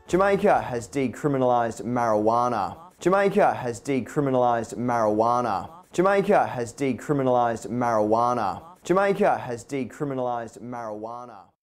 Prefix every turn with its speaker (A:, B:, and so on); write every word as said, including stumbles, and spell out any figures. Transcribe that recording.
A: Jamaica has decriminalized marijuana. Jamaica has decriminalized marijuana. Jamaica has decriminalized marijuana. Jamaica has decriminalized marijuana.